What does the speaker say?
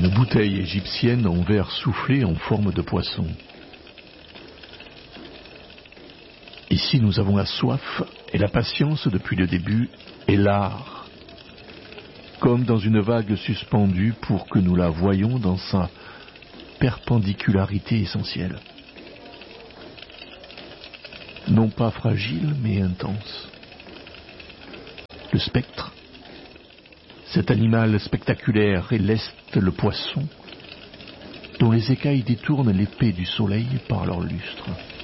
Une bouteille égyptienne en verre soufflé en forme de poisson. Ici, nous avons la soif et la patience depuis le début et l'art, comme dans une vague suspendue pour que nous la voyions dans sa perpendicularité essentielle. Non pas fragile, mais intense. Le spectre, cet animal spectaculaire et leste le poisson, dont les écailles détournent l'épée du soleil par leur lustre.